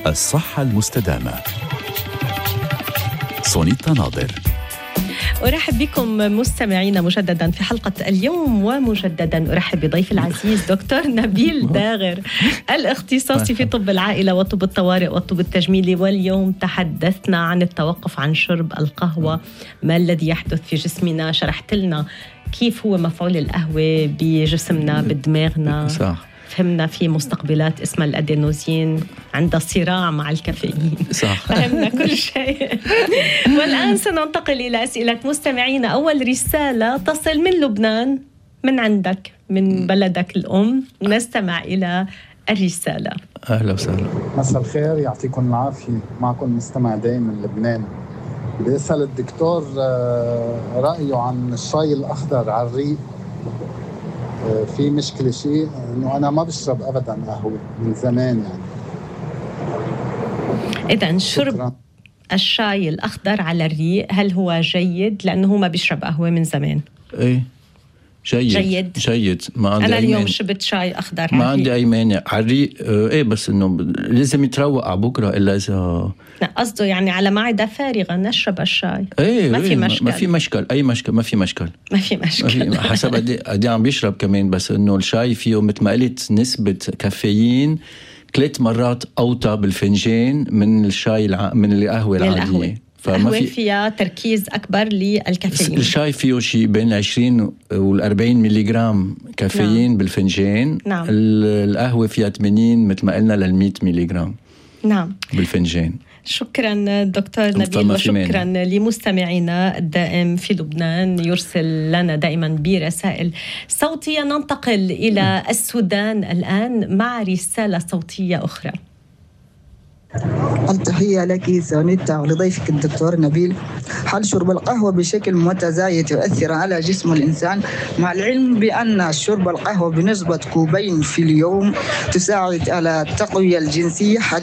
الصحة المستدامة. سونيتا ناظر. أرحب بكم مستمعينا مجددا في حلقة اليوم، ومجددا أرحب بضيف العزيز دكتور نبيل داغر، الاختصاصي في طب العائلة وطب الطوارئ والطب التجميلي. واليوم تحدثنا عن التوقف عن شرب القهوة، ما الذي يحدث في جسمنا، شرحت لنا كيف هو مفعول القهوة بجسمنا بدماغنا. صح. فهمنا في مستقبلات اسمها الأدينوزين عندها صراع مع الكافيين. صح. فهمنا كل شيء. والآن سننتقل إلى أسئلة مستمعينا. أول رسالة تصل من لبنان، من عندك، من بلدك الأم. نستمع إلى الرسالة. أهلا وسهلا. مساء الخير، يعطيكم العافية. معكم مستمع دايم من لبنان. بدي أسأل الدكتور رأيه عن الشاي الأخضر على الريق. في مشكلة شيء إنه أنا ما بشرب أبداً قهوة من زمان يعني. إذن شرب الشاي الأخضر على الريق هل هو جيد؟ لأنه ما بيشرب قهوة من زمان. إيه جيد. ما عندي أنا أي اليوم مانع. شربت شاي أخضر ما عندي أي مانع على الريق. إيه بس إنه لازم يتروق على بكرة، إلا إذا قصده يعني على معدة فارغة نشرب الشاي. إيه ما في مشكل. ما في مشكل. أي مشكل ما في مشكل. حسب قد عم بيشرب كمان. بس إنه الشاي فيه مثل ما قلت نسبة كافيين 3 مرات أوطى بالفنجان من الشاي من القهوة العادية. القهوة فيها تركيز أكبر للكافيين. الشاي فيه شيء بين 20 وال40 مليغرام كافيين. نعم. بالفنجان. نعم. القهوة فيها 80 مثل ما قلنا لل100 مليغرام. نعم. بالفنجان. شكرا دكتور نبيل، وشكرا لمستمعينا الدائم في لبنان يرسل لنا دائما برسائل صوتية. ننتقل إلى السودان الآن مع رسالة صوتية أخرى. التحية لك سونيتا ولضيفك الدكتور نبيل. هل شرب القهوة بشكل متزايد يؤثر على جسم الإنسان؟ مع العلم بأن شرب القهوة بنسبة 2 كوب في اليوم تساعد على التقوية الجنسية.